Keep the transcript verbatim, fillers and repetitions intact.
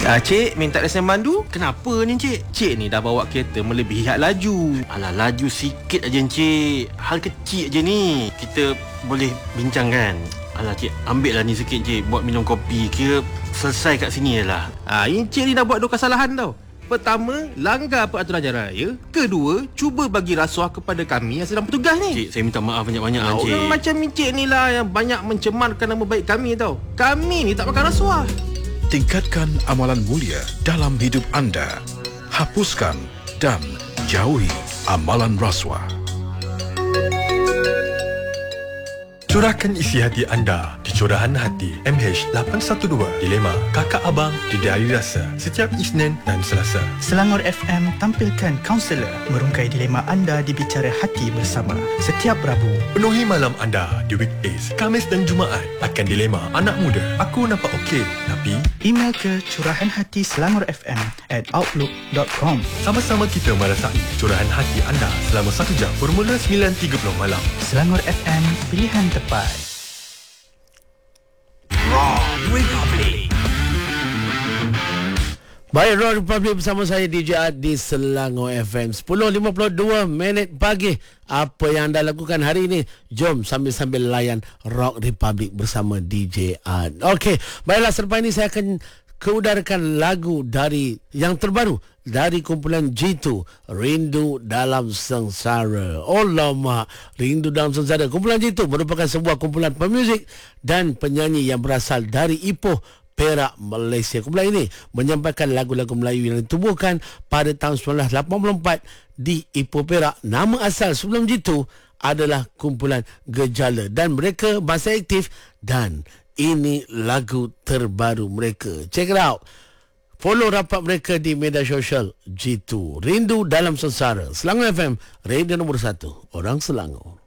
Ah, Cik, minta lesen mandu? Kenapa ni Encik? Cik ni dah bawa kereta melebihi had laju. Alah, laju sikit aja Encik. Hal kecil je ni. Kita boleh bincang kan? Alah Cik, ambil lah ni sikit Cik. Buat minum kopi. Kira selesai kat sini je lah. Ah, Encik ni dah buat dua kesalahan tau. Pertama, langgar peraturan jalan raya. Kedua, cuba bagi rasuah kepada kami yang sedang bertugas ni. Cik, saya minta maaf banyak-banyak Ah, Encik. orang macam Encik ni lah yang banyak mencemarkan nama baik kami tau. Kami ni tak makan rasuah. Tingkatkan amalan mulia dalam hidup anda. Hapuskan dan jauhi amalan rasuah. Curahkan isi hati anda di Curahan Hati M H lapan satu dua Dilema Kakak Abang di Diari Rasa setiap Isnin dan Selasa. Selangor F M tampilkan kaunselor merungkai dilema anda di Bicara Hati bersama setiap Rabu. Penuhi malam anda di weekdays, Khamis dan Jumaat akan dilema anak muda. Aku nampak okey, tapi Email ke curahanhati selangor f m at outlook dot com. sama-sama kita merasai curahan hati anda selama satu jam bermula sembilan tiga puluh malam. Selangor F M, pilihan tepat. Baik, Raw Republic bersama saya D J Art di Selangor F M. sepuluh lima puluh dua minit pagi. Apa yang anda lakukan hari ini? Jom sambil-sambil layan Rock Republic bersama D J Art. Okey, baiklah, selepas ini saya akan keudarakan lagu dari yang terbaru dari kumpulan G two, Rindu Dalam Sengsara. Oh lama, Rindu Dalam Sengsara. Kumpulan G two merupakan sebuah kumpulan pemuzik dan penyanyi yang berasal dari Ipoh, Perak, Malaysia. Kumpulan ini menyampaikan lagu-lagu Melayu yang ditubuhkan pada tahun sembilan belas lapan puluh empat di Ipoh, Perak. Nama asal sebelum G two adalah kumpulan Gejala dan mereka masih aktif dan ini lagu terbaru mereka. Check it out. Follow rapat mereka di media sosial G two. Rindu Dalam Sengsara. Selangor F M, radio nombor satu. Orang Selangor.